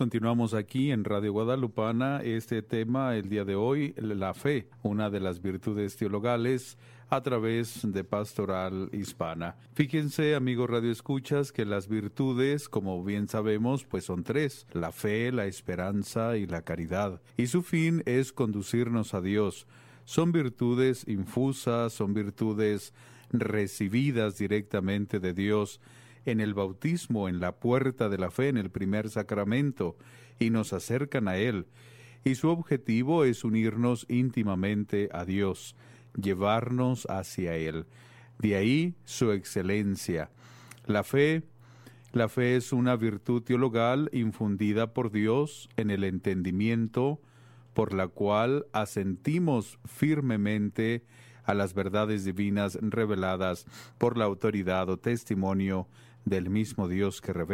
continuamos aquí en Radio Guadalupana. Este tema, el día de hoy, la fe, una de las virtudes teologales a través de Pastoral Hispana. Fíjense, amigos radioescuchas, que las virtudes, como bien sabemos, pues son tres: la fe, la esperanza y la caridad. Y su fin es conducirnos a Dios. Son virtudes infusas, son virtudes recibidas directamente de Dios en el bautismo, en la puerta de la fe, en el primer sacramento, y nos acercan a Él. Y su objetivo es unirnos íntimamente a Dios, llevarnos hacia Él. De ahí su excelencia. La fe es una virtud teologal infundida por Dios en el entendimiento, por la cual asentimos firmemente a las verdades divinas reveladas por la autoridad o testimonio del mismo Dios que revela.